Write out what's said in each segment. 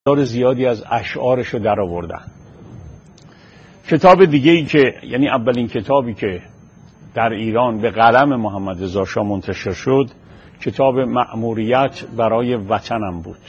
زیادی از اشعارشو در آوردن. کتاب دیگه ای که یعنی اولین کتابی که در ایران به قلم محمد رضا شاه منتشر شد کتاب مأموریت برای وطنم بود.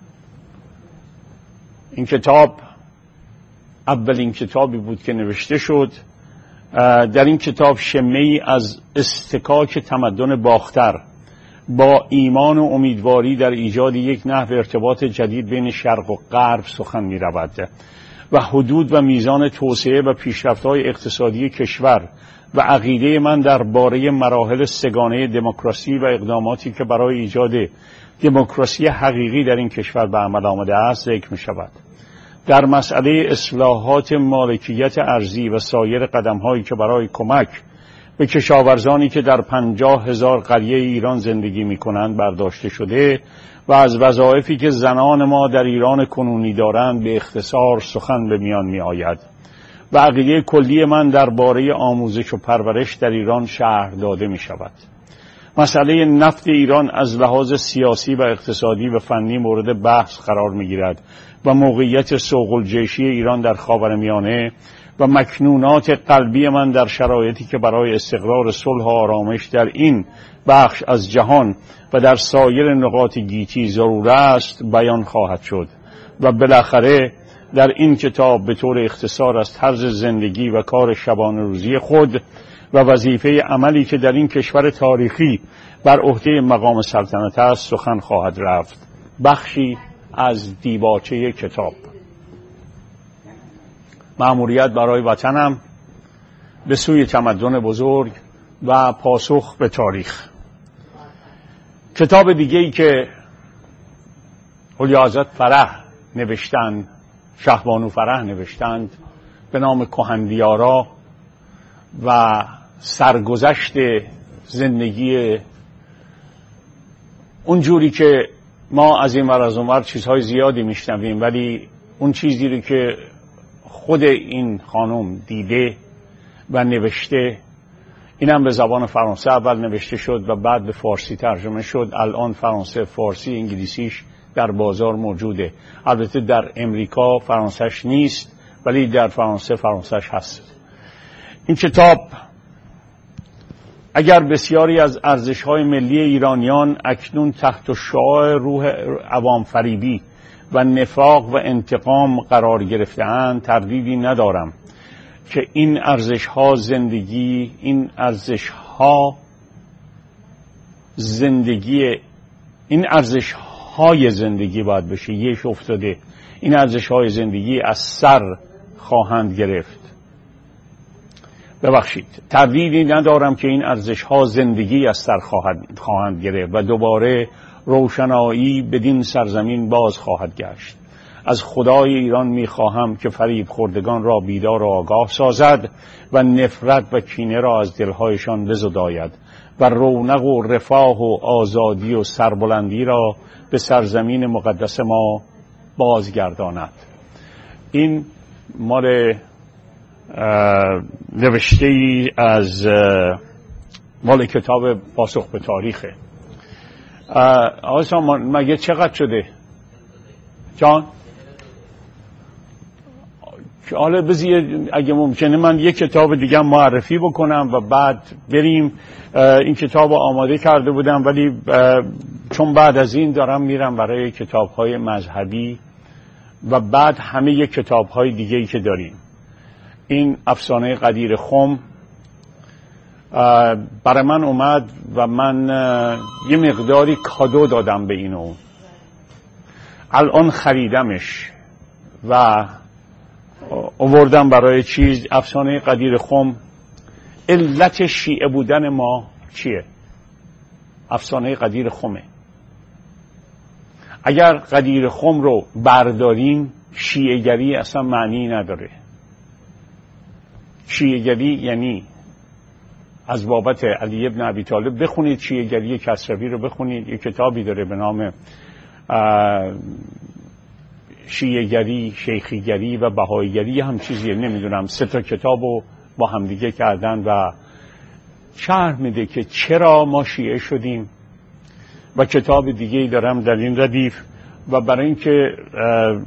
این کتاب اولین کتابی بود که نوشته شد. در این کتاب شمه‌ای از اصطکاک تمدن باختر با ایمان و امیدواری در ایجاد یک نحو ارتباط جدید بین شرق و غرب سخن می رود و حدود و میزان توسعه و پیشرفت‌های اقتصادی کشور و عقیده من درباره مراحل سگانه دموکراسی و اقداماتی که برای ایجاد دموکراسی حقیقی در این کشور به عمل آمده است ذکر می شود. در مسئله اصلاحات مالکیت ارضی و سایر قدم‌هایی که برای کمک به کشاورزانی که در 50,000 قریه ایران زندگی می‌کنند برداشته شده و از وظایفی که زنان ما در ایران کنونی دارند به اختصار سخن به میان می‌آید و عقیده کلی من درباره آموزش و پرورش در ایران شرح داده می‌شود. مسئله نفت ایران از لحاظ سیاسی و اقتصادی و فنی مورد بحث قرار می‌گیرد و موقعیت سوق الجیشی ایران در خاورمیانه و مکنونات قلبی من در شرایطی که برای استقرار صلح و آرامش در این بخش از جهان و در سایر نقاط گیتی ضرور است بیان خواهد شد و بالاخره در این کتاب به طور اختصار از طرز زندگی و کار شبانه روزی خود و وظیفه عملی که در این کشور تاریخی بر عهده مقام سلطنت است سخن خواهد رفت. بخشی از دیباچه کتاب مأموریت برای وطنم، به سوی تمدن بزرگ و پاسخ به تاریخ. کتاب دیگه‌ای که اولیا حضرت فرح نوشتند، شهبانو فرح نوشتند به نام کهندیارا و سرگذشت زندگی اونجوری که ما از این ور از اون ور چیزهای زیادی میشنویم ولی اون چیزی رو که خود این خانم دیده و نوشته، اینم به زبان فرانسه اول نوشته شد و بعد به فارسی ترجمه شد. الان فرانسه، فارسی، انگلیسیش در بازار موجوده. البته در امریکا فرانسهش نیست ولی در فرانسه فرانسهش هست. این کتاب اگر بسیاری از ارزش‌های ملی ایرانیان اکنون تحت شعاع روح عوام فریبی و نفاق و انتقام قرار گرفته‌اند، تردیدی ندارم که این ارزش‌های زندگی باید بشه یک افتاده. این ارزش‌های زندگی از سر خواهند گرفت. ببخشید، تردیدی ندارم که این ارزش‌ها زندگی از سر خواهند گرفت و دوباره روشنایی بدین سرزمین باز خواهد گشت. از خدای ایران می‌خواهم که فریب خوردگان را بیدار و آگاه سازد و نفرت و کینه را از دل‌هایشان بزداید و رونق و رفاه و آزادی و سربلندی را به سرزمین مقدس ما بازگرداند. این مال نوشته‌ای از مال کتاب پاسخ به تاریخه. آقای سامان مگه چقدر شده؟ جان؟ حالا بذارید اگه ممکنه من یک کتاب دیگه معرفی بکنم و بعد بریم. این کتاب آماده کرده بودم ولی چون بعد از این دارم میرم برای کتاب‌های مذهبی و بعد همه یک کتاب‌های دیگه‌ای که داریم. این افسانه قدیر خم برای من اومد و من یه مقداری کادو دادم به اینو. الان خریدمش و آوردم برای افسانه قدیر خم. علت شیعه بودن ما چیه؟ افسانه قدیر خمه. اگر قدیر خم رو برداریم شیعه‌گری اصلا معنی نداره. شیعه‌گری یعنی از بابت علی ابن ابی طالب بخونید، شیعه‌گری کسروی رو بخونید. یک کتابی داره به نام شیعه‌گری، شیخیگری و بهاییگری، هم چیزیه نمیدونم. 3 کتاب رو با همدیگه کردن و شرح میده که چرا ما شیعه شدیم. و کتاب دیگه‌ای دارم در این ردیف و برای اینکه